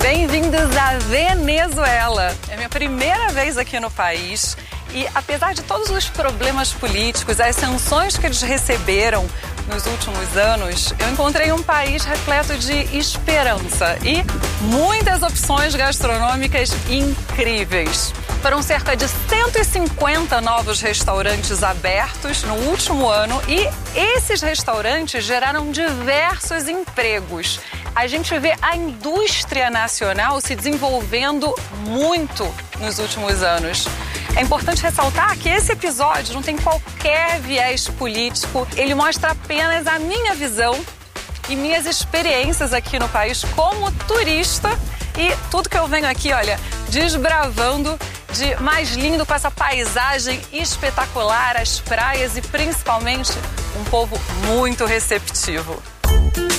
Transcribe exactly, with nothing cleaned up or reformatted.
Bem-vindos à Venezuela. É minha primeira vez aqui no país e, apesar de todos os problemas políticos, as sanções que eles receberam nos últimos anos, eu encontrei um país repleto de esperança e muitas opções gastronômicas incríveis. Foram cerca de cento e cinquenta novos restaurantes abertos no último ano e esses restaurantes geraram diversos empregos. A gente vê a indústria nacional se desenvolvendo muito nos últimos anos. É importante ressaltar que esse episódio não tem qualquer viés político, ele mostra apenas a minha visão e minhas experiências aqui no país como turista e tudo que eu venho aqui, olha, desbravando de mais lindo com essa paisagem espetacular, as praias e principalmente um povo muito receptivo.